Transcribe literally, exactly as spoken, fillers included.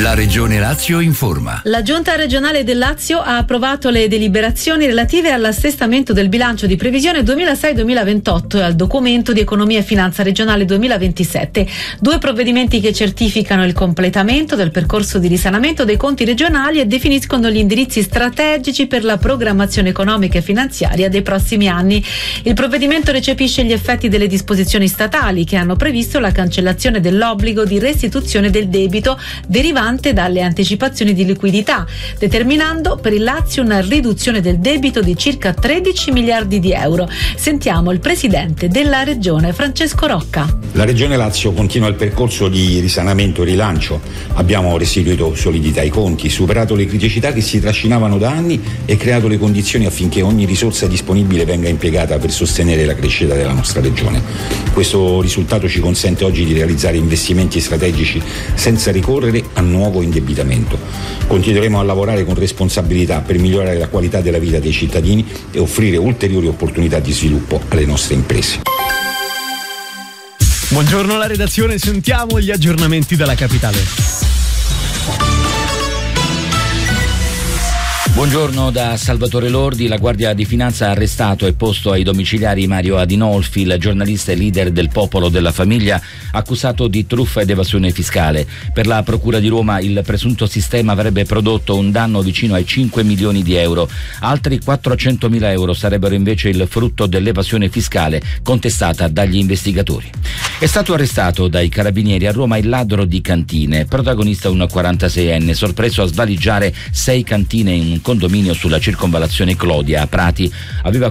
La Regione Lazio informa. La Giunta regionale del Lazio ha approvato le deliberazioni relative all'assestamento del bilancio di previsione duemilasei duemilaventotto e al documento di economia e finanza regionale duemilaventisette. Due provvedimenti che certificano il completamento del percorso di risanamento dei conti regionali e definiscono gli indirizzi strategici per la programmazione economica e finanziaria dei prossimi anni. Il provvedimento recepisce gli effetti delle disposizioni statali che hanno previsto la cancellazione dell'obbligo di restituzione del debito derivante dalle anticipazioni di liquidità, determinando per il Lazio una riduzione del debito di circa tredici miliardi di euro. Sentiamo il presidente della regione, Francesco Rocca. La regione Lazio continua il percorso di risanamento e rilancio. Abbiamo restituito solidità ai conti, superato le criticità che si trascinavano da anni e creato le condizioni affinché ogni risorsa disponibile venga impiegata per sostenere la crescita della nostra regione. Questo risultato ci consente oggi di realizzare investimenti strategici senza ricorrere a nuovo indebitamento. Continueremo a lavorare con responsabilità per migliorare la qualità della vita dei cittadini e offrire ulteriori opportunità di sviluppo alle nostre imprese. Buongiorno alla redazione, sentiamo gli aggiornamenti dalla capitale. Buongiorno da Salvatore Lordi. La Guardia di Finanza ha arrestato e posto ai domiciliari Mario Adinolfi, il giornalista e leader del Popolo della Famiglia, accusato di truffa ed evasione fiscale. Per la Procura di Roma il presunto sistema avrebbe prodotto un danno vicino ai cinque milioni di euro. Altri quattrocentomila euro sarebbero invece il frutto dell'evasione fiscale contestata dagli investigatori. È stato arrestato dai carabinieri a Roma il ladro di cantine, protagonista un quarantaseienne sorpreso a svaligiare sei cantine in un condominio sulla circonvallazione Clodia a Prati. Aveva